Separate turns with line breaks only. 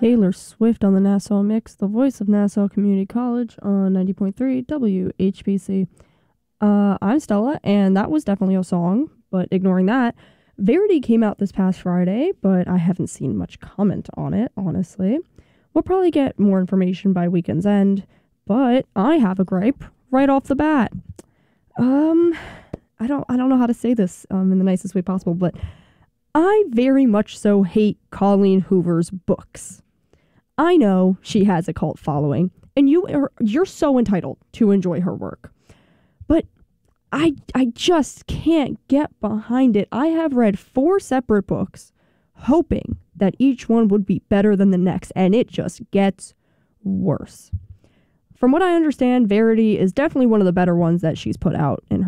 Taylor Swift on the Nassau Mix, the voice of Nassau Community College on 90.3 WHPC. I'm Stella, and that was definitely a song, but ignoring that, Verity came out this past Friday, but I haven't seen much comment on it, honestly. We'll probably get more information by weekend's end, but I have a gripe right off the bat. I don't know how to say this in the nicest way possible, but I very much so hate Colleen Hoover's books. I know she has a cult following, and you're so entitled to enjoy her work. But I just can't get behind it. I have read 4 separate books, hoping that each one would be better than the next, and it just gets worse. From what I understand, Verity is definitely one of the better ones that she's put out in